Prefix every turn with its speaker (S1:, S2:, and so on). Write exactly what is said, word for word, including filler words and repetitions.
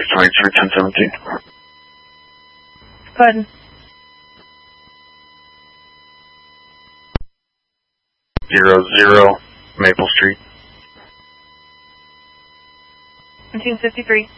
S1: twenty-three, ten seventeen.
S2: Go ahead.
S1: Zero, zero, Maple Street.
S2: nineteen fifty-three.